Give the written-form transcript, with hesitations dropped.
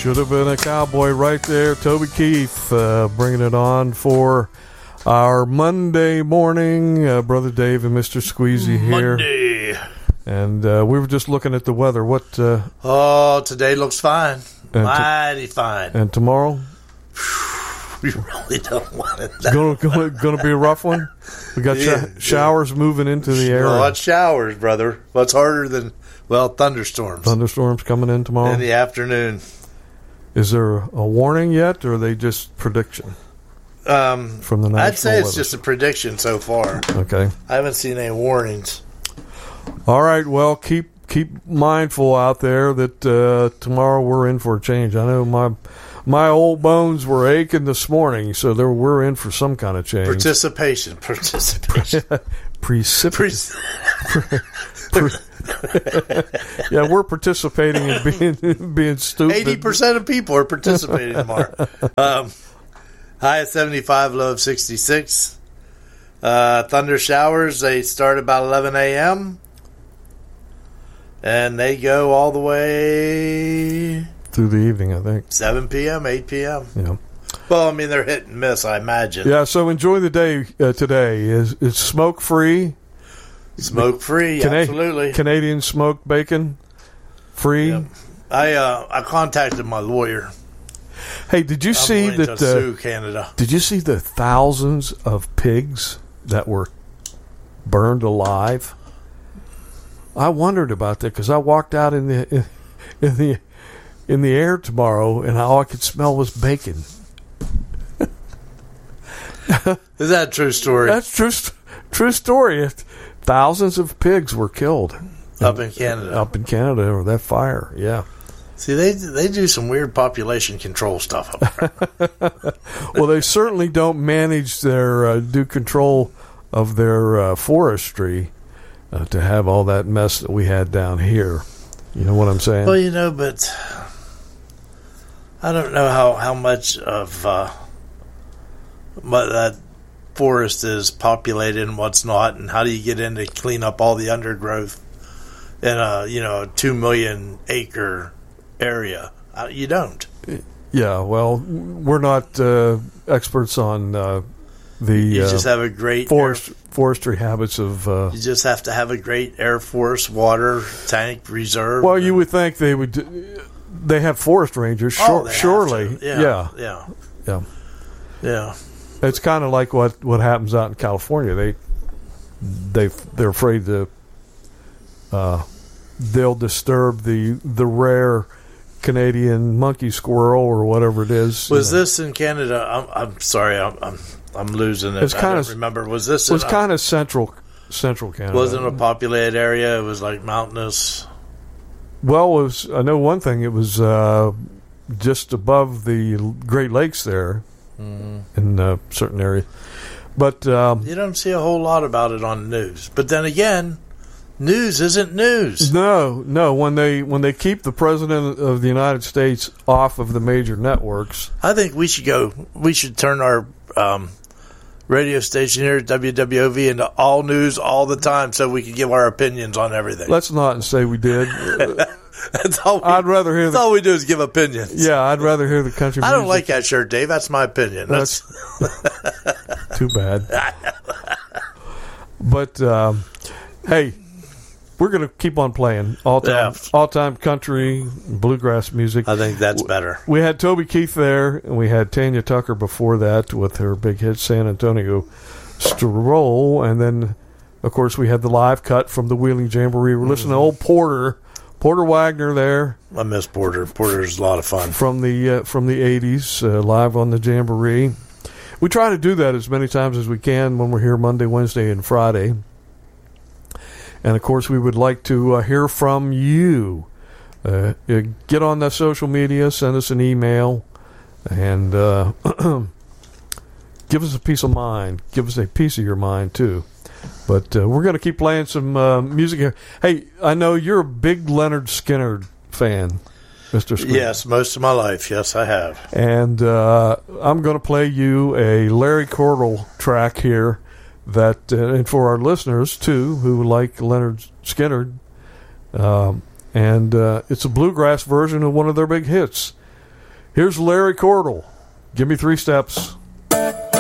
Should have been a cowboy right there. Toby Keith bringing it on for our Monday morning. Brother Dave and Mr. Squeezy here. Monday. And we were just looking at the weather. What? Today looks fine. Mighty fine. And tomorrow? We really don't want it. It's going to be a rough one. We got showers moving into the area. Well, it's showers, brother. What's harder than, thunderstorms. Thunderstorms coming in tomorrow? In the afternoon. Is there a warning yet, or are they just prediction? From the National I'd say it's Weather? just a prediction so far. Okay. I haven't seen any warnings. All right. Well, keep mindful out there that tomorrow we're in for a change. I know my old bones were aching this morning, so we're in for some kind of change. Participation. Yeah, we're participating in being stupid. 80% of people are participating tomorrow. High at 75, low of 66. Thunder showers, they start about 11 a.m. and they go all the way through the evening, I think. 7 p.m., 8 p.m. Yeah. Well, they're hit and miss, I imagine. Yeah, so enjoy the day today. It's smoke-free. Smoke-free, absolutely. Canadian smoked bacon free. Yep. I contacted my lawyer. Hey, did you see that? Sue Canada. Did you see the thousands of pigs that were burned alive? I wondered about that because I walked out in the air tomorrow, and all I could smell was bacon. Is that a true story? That's true story. Thousands of pigs were killed up in Canada. Over that fire. Yeah. See, they do some weird population control stuff up there. Well, they certainly don't manage do control of their forestry to have all that mess that we had down here. You know what I'm saying? Well, but I don't know how much of that forest is populated and what's not, and how do you get in to clean up all the undergrowth in a 2 million acre area? You don't. Yeah, well, we're not experts on you just have a great forestry habits of. You just have to have a great Air Force water tank reserve. Well, you would think they would. They have forest rangers, surely. Yeah. It's kind of like what happens out in California. They're afraid to. They'll disturb the rare Canadian monkey squirrel or whatever it is. Was this in Canada? I'm sorry, I'm losing it. I don't remember. Was this? It was kind of central Canada. Wasn't a populated area. It was like mountainous. Well, I know one thing. It was just above the Great Lakes there, in a certain area. But you don't see a whole lot about it on the news. But then again, news isn't news. No. When they keep the president of the United States off of the major networks, I think we should turn our radio station here at WWOV into all news all the time, so we can give our opinions on everything. Let's not say we did. That's all. All we do is give opinions. Yeah, I'd rather hear the country. I don't like that shirt, Dave. That's my opinion. That's too bad. But hey, we're going to keep on playing all time country, bluegrass music. I think that's better. We had Toby Keith there, and we had Tanya Tucker before that with her big hit San Antonio Stroll, and then of course we had the live cut from the Wheeling Jamboree. We're listening to old Porter Wagner there. I miss Porter. Porter's a lot of fun. From the 80s, live on the Jamboree. We try to do that as many times as we can when we're here Monday, Wednesday, and Friday. And, of course, we would like to hear from you. Get on the social media, send us an email, and give us a piece of mind. Give us a piece of your mind, too. But we're going to keep playing some music here. Hey, I know you're a big Leonard Skinner fan, Mr. Skinner. Yes, most of my life. Yes, I have. And I'm going to play you a Larry Cordell track here that, and for our listeners, too, who like Leonard Skinner, and it's a bluegrass version of one of their big hits. Here's Larry Cordell. Give me 3 steps.